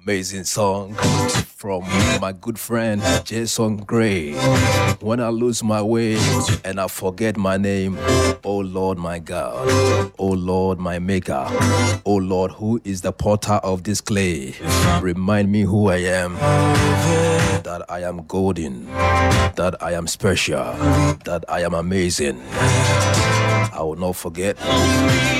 amazing song from my good friend Jason Gray. When I lose my way and I forget my name, oh Lord my God, oh Lord my maker, oh Lord who is the potter of this clay, remind me who I am, that I am golden, that I am special, that I am amazing. I will not forget.